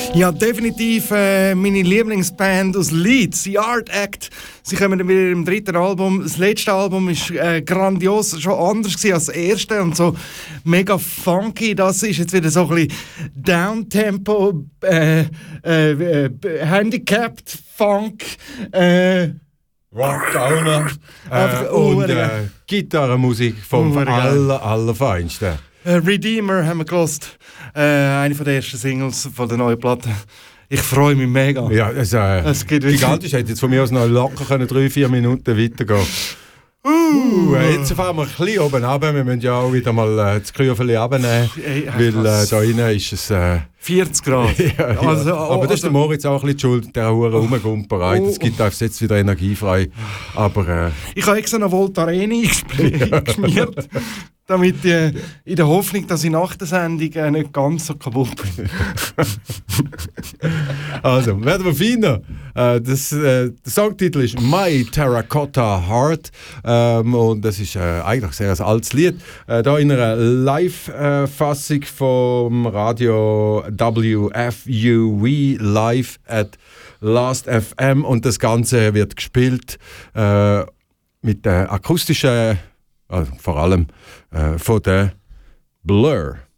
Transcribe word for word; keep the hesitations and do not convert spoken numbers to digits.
Ja, definitiv äh, meine Lieblingsband aus Leeds, The Art Act. Sie kommen mit ihrem dritten Album. Das letzte Album war äh, grandios, schon anders gewesen als das erste und so mega funky. Das ist jetzt wieder so ein bisschen Downtempo, äh, äh, äh, handicapped Funk. Äh, Rock auch noch. Äh, und äh, Gitarrenmusik vom aller, allerfeinsten. Äh, Redeemer haben wir gelost. Äh, eine von der ersten Singles von der neuen Platte. Ich freue mich mega. Ja, also, äh, es geht gigantisch. Hätte jetzt von mir aus noch locker können, drei, vier Minuten weitergehen. Uh, jetzt fahren wir ein bisschen oben runter. Wir müssen ja auch wieder mal äh, das Krüfeli runternehmen. Weil äh, da innen ist es... Äh, vierzig Grad. ja, ja. Also, oh, Aber das ist der Moritz auch ein bisschen schuld, der hure Rumgumperei. Das gibt uns jetzt wieder energiefrei. Aber, äh, ich habe extra noch Voltaren eingeschmiert, damit äh, in der Hoffnung, dass ich nach der Sendung äh, nicht ganz so kaputt bin. Also, werden wir feiner. Äh, das, äh, der Songtitel ist My Terracotta Heart. Ähm, und das ist äh, eigentlich sehr ein altes Lied. Äh, da in einer Live-Fassung vom Radio W F U V live at Last F M und das Ganze wird gespielt äh, mit der akustischen, äh, vor allem äh, von der Blur.